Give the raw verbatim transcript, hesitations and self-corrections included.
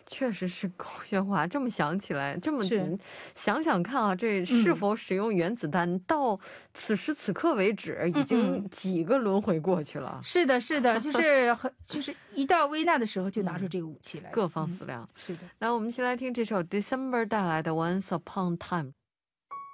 确实是高炫华，这么想起来，这么是想想看啊，这是否使用原子弹到此时此刻为止已经几个轮回过去了。 是的是的，就是很就是一到危难的时候就拿出这个武器来， 各方思量。 是的。 那我们先来听这首 December 带来的 Once Upon a Time。